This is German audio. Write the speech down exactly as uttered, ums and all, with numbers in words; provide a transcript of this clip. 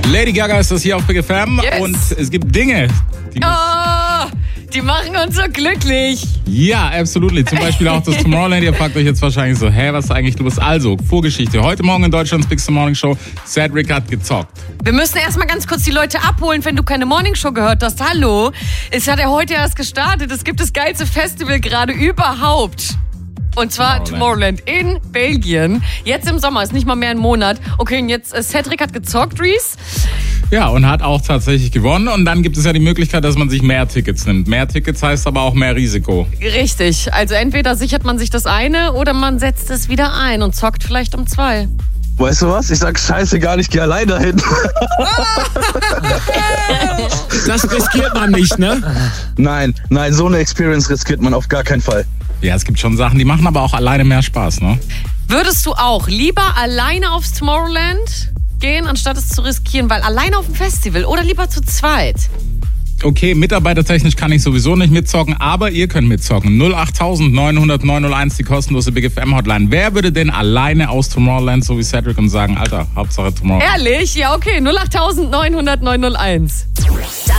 Lady Gaga ist das hier auf Big F M. Yes. Und es gibt Dinge, die... Oh, die machen uns so glücklich. Ja, absolut. Zum Beispiel auch das Tomorrowland. Ihr fragt euch jetzt wahrscheinlich so, hä, was ist eigentlich los? Also, Vorgeschichte. Heute Morgen in Deutschlands Big Morning Show. Cedric hat gezockt. Wir müssen erstmal ganz kurz die Leute abholen, wenn du keine Morning Show gehört hast. Hallo, es hat ja heute erst gestartet. Es gibt das geilste Festival gerade überhaupt. Und zwar Tomorrowland. Tomorrowland in Belgien. Jetzt im Sommer, ist nicht mal mehr ein Monat. Okay, und jetzt äh, Cedric hat gezockt, Reese. Ja, und hat auch tatsächlich gewonnen. Und dann gibt es ja die Möglichkeit, dass man sich mehr Tickets nimmt. Mehr Tickets heißt aber auch mehr Risiko. Richtig. Also entweder sichert man sich das eine oder man setzt es wieder ein und zockt vielleicht um zwei. Weißt du was? Ich sag scheißegal, ich gehe allein dahin. Das riskiert man nicht, ne? Nein, nein, so eine Experience riskiert man auf gar keinen Fall. Ja, es gibt schon Sachen, die machen aber auch alleine mehr Spaß, ne? Würdest du auch lieber alleine aufs Tomorrowland gehen, anstatt es zu riskieren? Weil alleine auf dem Festival oder lieber zu zweit? Okay, mitarbeitertechnisch kann ich sowieso nicht mitzocken, aber ihr könnt mitzocken. null acht neun null null neun null eins, die kostenlose Big F M Hotline. Wer würde denn alleine aus Tomorrowland, so wie Cedric, und sagen, Alter, Hauptsache Tomorrowland? Ehrlich? Ja, okay. null acht neun null null neun null eins.